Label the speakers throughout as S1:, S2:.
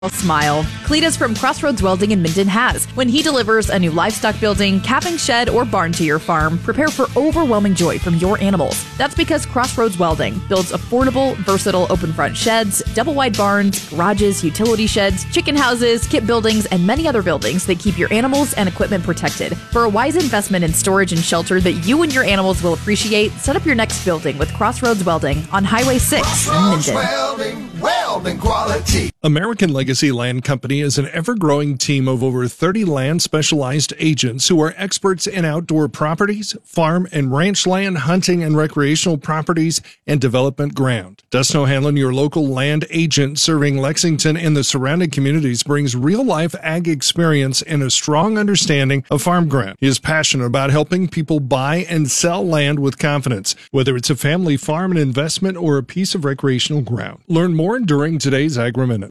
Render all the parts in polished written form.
S1: Smile. Cletus from Crossroads Welding in Minden has. When he delivers a new livestock building, calving shed, or barn to your farm, prepare for overwhelming joy from your animals. That's because Crossroads Welding builds affordable, versatile open front sheds, double wide barns, garages, utility sheds, chicken houses, kit buildings, and many other buildings that keep your animals and equipment protected. For a wise investment in storage and shelter that you and your animals will appreciate, set up your next building with Crossroads Welding on Highway 6 in Minden.
S2: Welding quality.
S3: American Legacy Land Company is an ever-growing team of over 30 land-specialized agents who are experts in outdoor properties, farm and ranch land, hunting and recreational properties, and development ground. Dustin O'Hanlon, your local land agent serving Lexington and the surrounding communities, brings real-life ag experience and a strong understanding of farm ground. He is passionate about helping people buy and sell land with confidence, whether it's a family farm, an investment, or a piece of recreational ground. Learn more during today's Agri-Minute.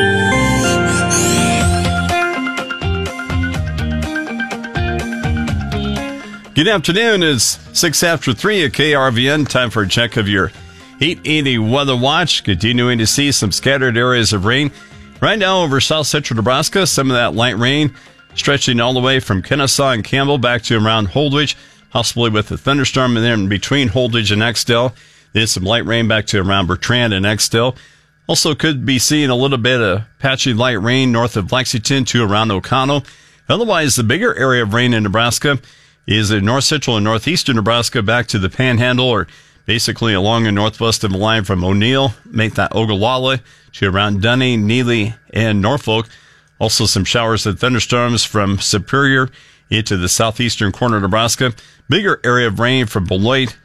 S4: Good afternoon. It's 6 after 3 at KRVN. Time for a check of your 880 weather watch. Continuing to see some scattered areas of rain. Right now over south central Nebraska, some of that light rain stretching all the way from Kennesaw and Campbell back to around Holdridge, possibly with a thunderstorm in there in between Holdridge and Exdale. There's some light rain back to around Bertrand and Exdale. Also could be seeing a little bit of patchy light rain north of Lexington to around O'Connell. Otherwise, the bigger area of rain in Nebraska is in north central and northeastern Nebraska back to the Panhandle, or basically along the northwest of the line from O'Neill, make that Ogallala to around Dunning, Neely, and Norfolk. Also some showers and thunderstorms from Superior into the southeastern corner of Nebraska. Bigger area of rain from Beloit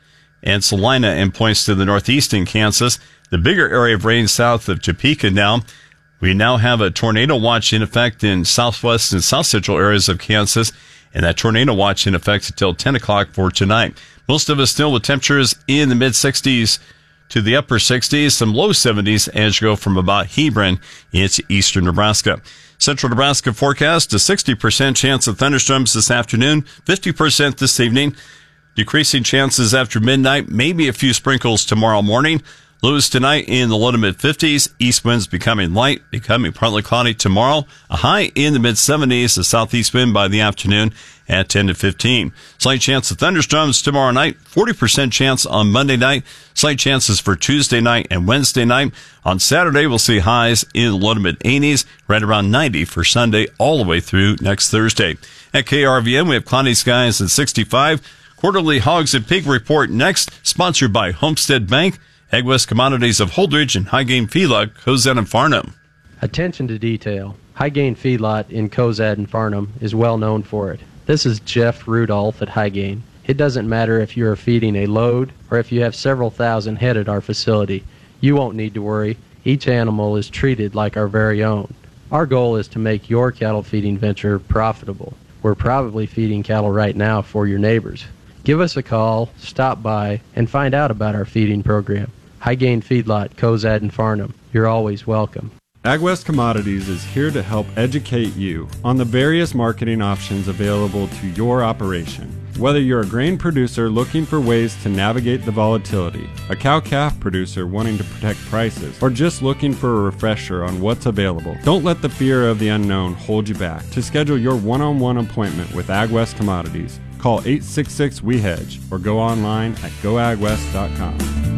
S4: and Salina and points to the northeast in Kansas. The bigger area of rain south of Topeka now. We now have a tornado watch in effect in southwest and south central areas of Kansas, and that tornado watch in effect until 10 o'clock for tonight. Most of us still with temperatures in the mid-60s to the upper 60s, some low 70s as you go from about Hebron into eastern Nebraska. Central Nebraska forecast, a 60% chance of thunderstorms this afternoon, 50% this evening. Decreasing chances after midnight, maybe a few sprinkles tomorrow morning. Lows tonight in the low to mid-50s. East winds becoming light, becoming partly cloudy tomorrow. A high in the mid-70s. The southeast wind by the afternoon at 10 to 15. Slight chance of thunderstorms tomorrow night. 40% chance on Monday night. Slight chances for Tuesday night and Wednesday night. On Saturday, we'll see highs in the low to mid-80s. Right around 90 for Sunday all the way through next Thursday. At KRVN, we have cloudy skies at 65. Quarterly Hogs and Pig Report next, sponsored by Homestead Bank, AgWest Commodities of Holdridge, and High Gain Feedlot, Cozad and Farnham.
S5: Attention to detail. High Gain Feedlot in Cozad and Farnham is well known for it. This is Jeff Rudolph at High Gain. It doesn't matter if you are feeding a load or if you have several thousand head at our facility. You won't need to worry. Each animal is treated like our very own. Our goal is to make your cattle feeding venture profitable. We're probably feeding cattle right now for your neighbors. Give us a call, stop by, and find out about our feeding program. High Gain Feedlot, Cozad and Farnham. You're always welcome.
S6: AgWest Commodities is here to help educate you on the various marketing options available to your operation. Whether you're a grain producer looking for ways to navigate the volatility, a cow-calf producer wanting to protect prices, or just looking for a refresher on what's available, don't let the fear of the unknown hold you back. To schedule your one-on-one appointment with AgWest Commodities, call 866-WE-HEDGE or go online at goagwest.com.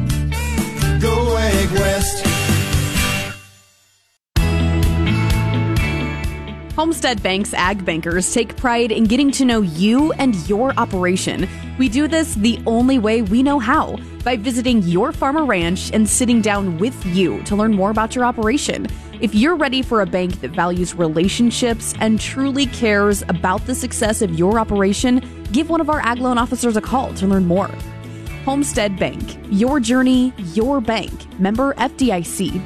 S2: Go Ag West.
S1: Homestead Bank's ag bankers take pride in getting to know you and your operation. We do this the only way we know how, by visiting your farm or ranch and sitting down with you to learn more about your operation. If you're ready for a bank that values relationships and truly cares about the success of your operation, give one of our ag loan officers a call to learn more. Homestead Bank, your journey, your bank. Member FDIC.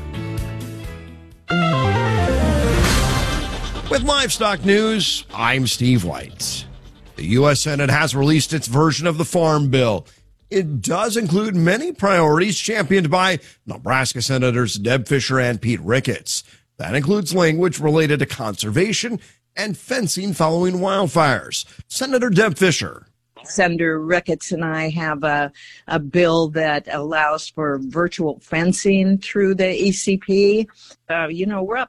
S7: With livestock news, I'm Steve White. The U.S. Senate has released its version of the Farm Bill. It does include many priorities championed by Nebraska Senators Deb Fischer and Pete Ricketts. That includes language related to conservation and fencing following wildfires. Senator Deb Fischer.
S8: Senator Ricketts and I have a bill that allows for virtual fencing through the ECP. We're up